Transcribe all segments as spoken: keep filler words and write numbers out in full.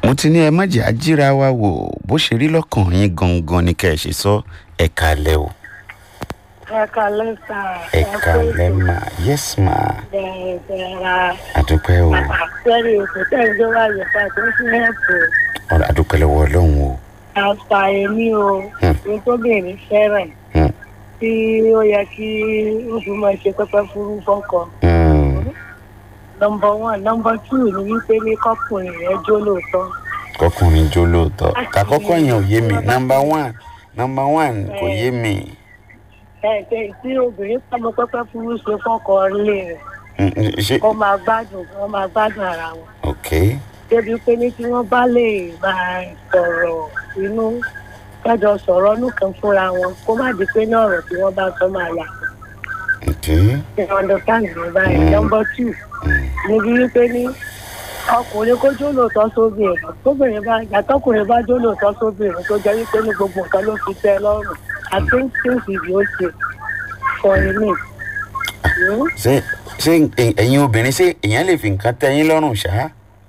mo ti ní ẹ má jẹ́ ajíra wa wò bó ṣe rí lọ́kàn yín gangan ni kẹ́ ẹ ṣe sọ ẹ kálẹ́ o. ẹ kálẹ́ sà. ẹ kálẹ́ mà yes ma. bẹ́ẹ̀ bẹ́ẹ̀ àdúpẹ́ o. àpẹẹrẹ ètò tẹ̀síọ́ wà yẹ̀pá tó ń fún ẹ̀pọ̀. ọ̀rọ̀ àdúpẹ́ lọ́wọ́ ọlọ́run o. àṣà èmi o ní tóbìnrin fẹ́ràn tí ó yẹ kí ó fi máa ṣe pẹ́pẹ́ fúrú fọ́kọ. nọmba one nọmba two ni wípé ní kọkùnrin rẹ jó lóòótọ́. kọkùnrin jó lóòótọ́ kàkọ́kọ́ yẹn ò yé mi nọmba one nọmba one kò yé mi. ẹ ẹ tí obìnrin pàmò pẹ́pẹ́ fúrú ṣe fọ́kọ ilé rẹ̀ kó máa gbádùn kó máa gbádùn ara wọn. ok. débi pé ní tí wọ́n bá lè máa sọ̀rọ̀ inú kẹjọ sọ̀rọ̀ inú kan fúnra wọn kó má di pé ní ọ̀rọ̀ tí wọ́n bá sọ máa yà. ok. you understand me báyìí. number two níbi wípé ní ọkùnrin kó jó lóòótọ́ sóbìnrin tóbìnrin bá àtọkùnrin bá jó lóòótọ́ sóbìnrin tó jẹ́ wípé ní gbogbo nǹkan ló fi tẹ́ lọ́rùn I think things is okay for me. ṣé ṣé ẹ̀yin obìnrin ṣé èèyàn lè fi nǹkan tẹ́ yín lọ́rùn ṣá.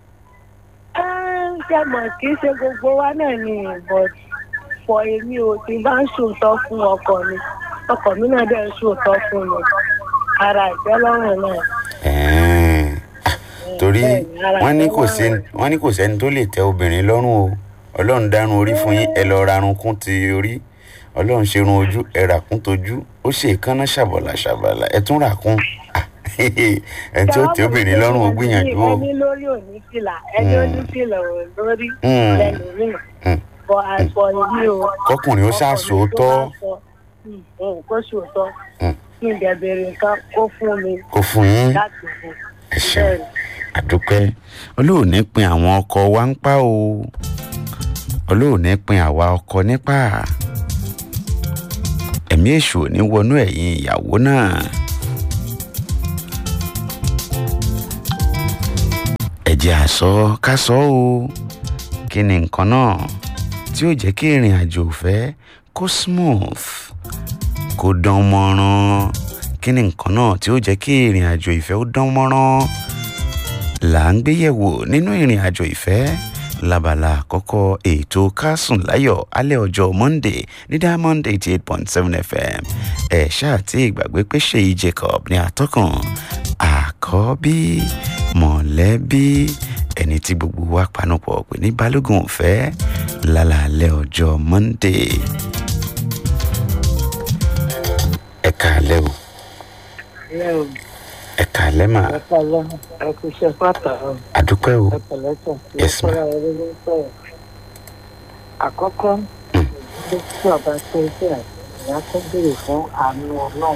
ṣé mọ̀ kí ṣe gbogbo wa náà ni but for èmi ò ti bá ń ṣòótọ́ fún ọkọ mi ọkọ mi náà dẹ̀ ń ṣòótọ́ fún mi ara ìtẹ́lọ́rùn náà. torí wọ́n ní kò sí wọ́n ní kò sẹ́ni tó lè tẹ́ obìnrin lọ́rùn o ọlọ́run dárun orí fún yín ẹ lọ rarun kún ti orí ọlọ́run ṣerun ojú ẹ rà kún tojú ó ṣe ìkànnà ṣàbọ̀là ṣàbàlà ẹ tún rà kún ẹ tí ó tẹ́ obìnrin lọ́rùn ó gbìyànjú o. ẹni lórí òní fìlà ẹni ó ní fìlà lórí lẹ́nu rí bọ àìsàn ìlú o. kọkùnrin ó ṣàṣòótọ́. kó ṣòótọ́ kí n dẹ̀ bèrè nǹkan kó fún mi. kó fún yín ẹ ṣeun àdúpẹ́ olóòní pin àwọn ọkọ wa ń pa o olóòní pin àwa ọkọ nípa ẹ̀mí èṣù ò ní wọnú ẹ̀yìn ìyàwó náà. ẹ jẹ́ àsọ ká sọ o kí ni nǹkan náà tí ó jẹ́ kí ìrìn àjò ìfẹ́ kó smooth kó dán mọ́rán kí ni nǹkan náà tí ó jẹ́ kí ìrìn àjò ìfẹ́ ó dán mọ́rán là ń gbé yẹ̀wò nínú ìrìn àjò ìfẹ́ labala àkọ́kọ́ ètò kásùn láyọ̀ alẹ́ ọjọ́ monday ní diamond eighty eight point seven fm ẹ̀ ṣáà tí ìgbàgbé pé ṣèyí jacob ní atọ́kùn àkọ́bí mọ̀lẹ́bí ẹni tí gbogbo wa panupọ̀ pè ní balógun ìfẹ́ lálẹ́ ọjọ́ monday. ẹ káalẹ́ o. ẹ káalẹ́ mà. ẹ káalẹ́ ẹ kú iṣẹ́ pátá. àdúpẹ́ o. ẹ pẹ̀lẹ́ tán. yes ma. àkọ́kọ́ tí ọba ṣe iṣẹ́ ìyá tó béèrè fún àánú ọlọ́run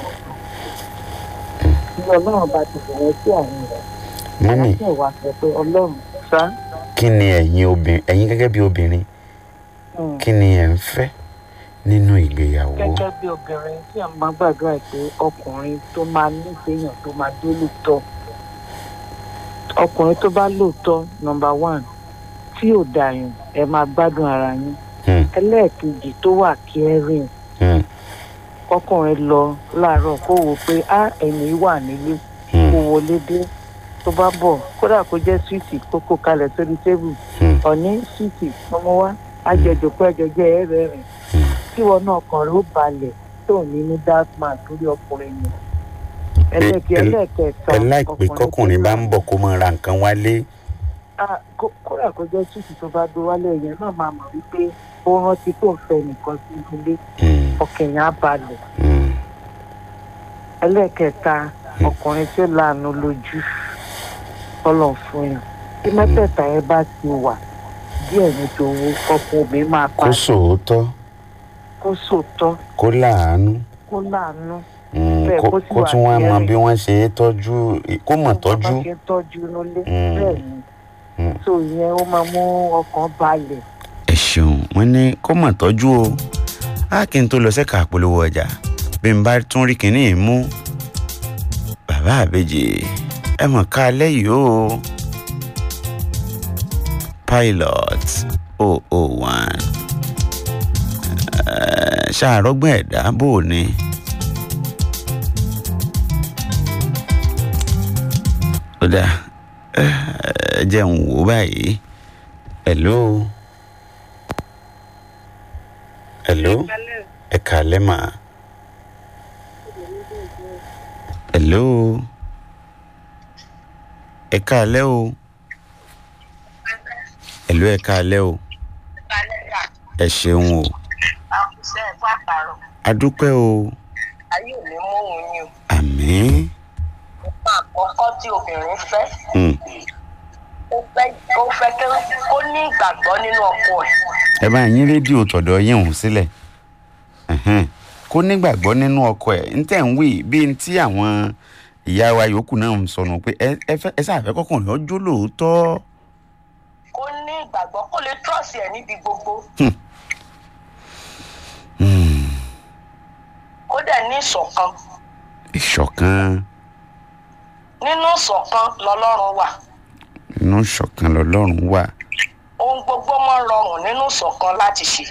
tí ọlọ́run bá ti bẹ̀rẹ̀ sí àánú rẹ̀ mọ́mì ìyá wá sọ pé ọlọ́run sá. kí ni ẹ̀yin obìnrin ẹ̀yin gẹ́gẹ́ bí obìnrin kí ni ẹ̀ ń fẹ́ nínú ìgbéyàwó. gẹ́gẹ́ bí obìnrin tí a máa gbàdúrà pé ọkùnrin tó máa nífẹ̀ẹ́ èèyàn tó máa dé lóòótọ́ ọkùnrin tó bá lóòótọ́ nọmba one tí ò dàyàn ẹ máa gbádùn ara yín ẹlẹ́ẹ̀kejì tó wà kẹrin ọkùnrin lọ láàárọ̀ kó wò pé á ẹ̀yìn wà nílé kó wọlé dé tó bá bọ̀ kódà kó jẹ́ síìtì kókó kalẹ̀ sórí tébù ọ̀ní síìtì ọmọ wa ajẹjọ pé ẹjọjọ ẹ rẹ rìn tí wọn náà kàn ló balẹ̀ tó ní ní darkman torí ọkùnrin ni ẹlẹ́kẹ̀ ẹlẹ́kẹ̀ẹ́ta ẹ láìpẹ́ kọkùnrin bá ń bọ̀ kó máa ra nǹkan wálé. kódà kó jẹ́ síìtì tó bá gbé wálé yẹn náà máa mọ̀ wípé ó rántí tó ń fẹ́ nìkan sí ilé ọkàn á balẹ̀. ẹlẹ́kẹ̀ẹ́ta ọkùnrin tí ó láàánú lójú ọlọ́ fún yàn tí mẹ́tẹ̀ẹ̀ta ẹ bá ti wà díẹ̀ nítorí ọkùnrin obìnrin máa pa. kó sòótọ́. kó sòótọ́. kó láàánú. kó láàánú. kó tún wá mọ bí wọ́n ṣe é tọ́jú kó mọ̀ tọ́jú. kó mọ̀ ṣe tọ́jú nílé bẹ́ẹ̀ ni tó yẹn ó máa mú ọkàn balẹ̀. ẹ ṣeun wọn ní kó mọ̀ tọ́jú o á kí n tó lọ sẹ́ka àpolówó ọjà bí n bá tún rí kinní mú bàbá àbèjì ẹ mọ̀ ká alẹ́ yìí o pilot oh oh one ṣàrògbọ́n ẹ̀dá bò ní. ó dáa ẹ jẹ́ ń wò báyìí hello hello ẹ káalẹ́ mà hello ẹ káalẹ́ o hello ẹ káalẹ́ o ẹ ṣeun o adúpẹ́ o ayé ò ní mú òun yín o. àmín. nípa àkọ́kọ́ tí obìnrin fẹ́ ó fẹ́ ó fẹ́ kó ní ìgbàgbọ́ nínú ọkọ ẹ̀. ẹ bá yín rédíò tọ̀dọ̀ yín hùn sílẹ̀ kó nígbàgbọ́ nínú ọkọ ẹ̀ ń tẹ̀ ń wí bí n tí àwọn ìyá wa yòókù náà ń sọnù pé ẹ fẹ́ ẹ sáfẹ́ kọkùnrin ọjọ́ lóòótọ́. kó ní ìgbàgbọ́ kó lè trọ́ọ̀sì ẹ̀ níbi gbogbo. kó dẹ̀ ní ìṣọ̀kan. ìṣọ̀kan. nínú ìṣọ̀kan lọ́lọ́run wà. nínú ìṣọ̀kan lọ́lọ́run wà. ohun gbogbo máa ń rọrùn nínú ìṣọ̀kan láti ṣe.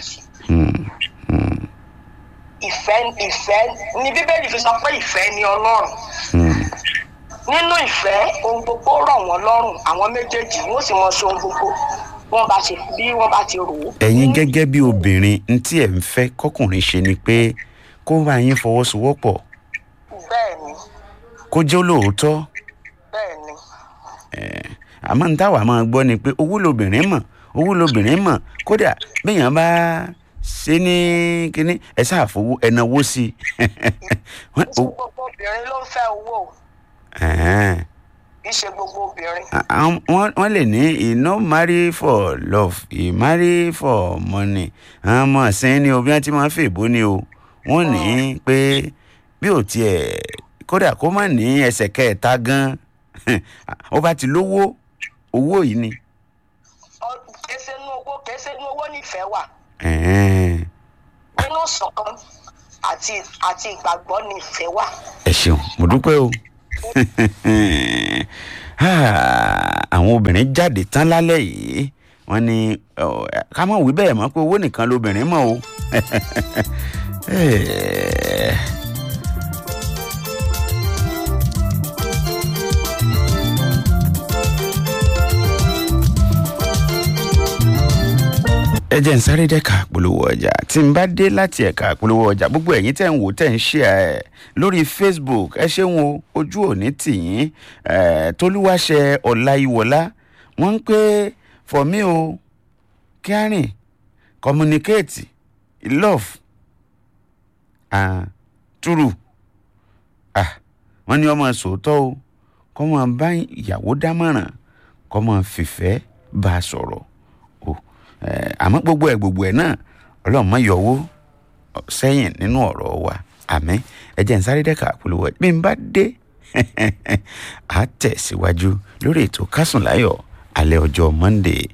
ìfẹ́ ìfẹ́ ni bíbélì fi sọ pé ìfẹ́ ni ọlọ́run. nínú ìfẹ́ ohun gbogbo rọ̀ wọ́n lọ́rùn àwọn méjèèjì wọ́n sì mọ ṣe ohun gbogbo wọ́n bá ṣe bí wọ́n bá ti rò ó. ẹ̀yin gẹ́gẹ́ bí obìnrin n tí ẹ̀ ń fẹ́ kọkùnrin ṣe ni pé kó bá yín fọwọ́sowọ́pọ̀. bẹ́ẹ̀ni. kó jẹ́ olóòótọ́. bẹ́ẹ̀ni. ẹ̀ẹ́ àmọ́ n táwa máa gbọ́ ni pé owó lobìnrin mọ̀ owó lobìnrin mọ̀ kódà béèyàn bá ṣe ní kínní ẹ ṣàfowó ẹ náwó sí i. gbogbo obìnrin ló ń fẹ́ owó. kì í ṣe gbogbo obìnrin. wọ́n lè ní he no marry for love he marry for money àwọn ọmọ ọ̀sìn ni obìnrin tí wọ́n fèbó ni o wọ́n ní pé bí ò tiẹ̀ kódà kó má ní ẹsẹ̀ kẹta gan ó bá ti lówó owó yìí ni. kèsè nu owó kèsè nu owó nífẹ̀ẹ́ wà. nínú ṣọ̀kan àti àti ìgbàgbọ́ nífẹ̀ẹ́ wà. ẹ ṣeun mo dúpẹ́ o àwọn obìnrin jáde tán lálẹ́ yìí wọ́n ní ká má wí bẹ́ẹ̀ mọ́ pé owó nìkan lobìnrin mọ̀ o. ẹ jẹ́ n sáré dẹ́ka polówó ọjà tí n bá dé láti ẹ̀ka polówó ọjà gbogbo ẹ̀yin tẹ̀ ń wò tẹ̀ ń ṣe ẹ̀ lórí Facebook ẹ ṣeun o ojú òní tìyín Tolúwaṣẹ Ọláyíwọlá wọ́n ń pè for me o caring communicate love ah true ah wọ́n ní ọmọ sòótọ́ o kọ́ mọ bá ìyàwó dámọ̀ràn kọ́ mọ fìfẹ́ bá a sọ̀rọ̀ o àmọ́ gbogbo ẹ̀ gbogbo ẹ̀ náà ọlọ́run má yọ owó sẹ́yìn nínú ọ̀rọ̀ wa àmín ẹ jẹ́ n sáré dẹ́ka polówó bí n bá dé á tẹ̀síwájú lórí ètò Kásùnláyọ̀ alẹ́ ọjọ́ Monday.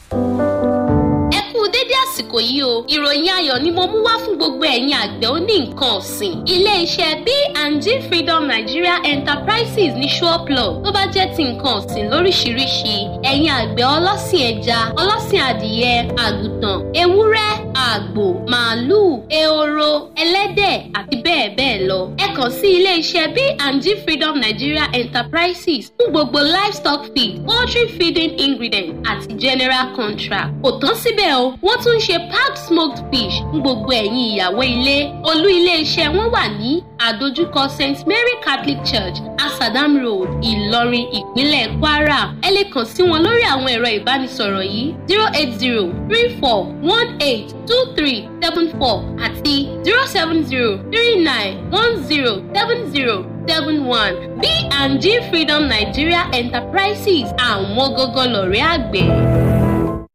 ẹ kú dédé àsìkò yìí o ìròyìn ayọ̀ ni mo mú wá fún gbogbo ẹ̀yin àgbẹ̀ oní nǹkan ọ̀sìn ilé-iṣẹ́ B and G Freedom Nigeria Enterprises ní Ṣọ́ọ̀plọ̀ tó bá jẹ́ ti nǹkan ọ̀sìn lóríṣiríṣi ẹ̀yin àgbẹ̀ ọlọ́sìn ẹja ọlọ́sìn adìyẹ àgùntàn ewúrẹ́ àgbò màálùú ehoro ẹlẹ́dẹ̀ àti bẹ́ẹ̀ bẹ́ẹ̀ lọ ẹ kàn sí ilé-iṣẹ́ B and G Freedom Nigeria Enterprises fún gbogbo livestock feed poultry feeding ingredient àti general contract kò tán síbẹ̀ o wọ́n tún ń ṣe packed smoked fish fún gbogbo ẹ̀yin ìyàwó ilé olú ilé-iṣẹ́ wọn wà ní àdójúkọ Saint Mary Catholic Church Asadam Road Ìlọrin ìpínlẹ̀ Kwara ẹ lè kàn sí wọn lórí àwọn ẹ̀rọ ìbánisọ̀rọ̀ yìí zero eight zero three four one eight two three seven four àti zero seven zero three nine one zero seven zero seven one B and G Freedom Nigeria Enterprises àwọn gógó lọ̀rẹ́ àgbẹ̀.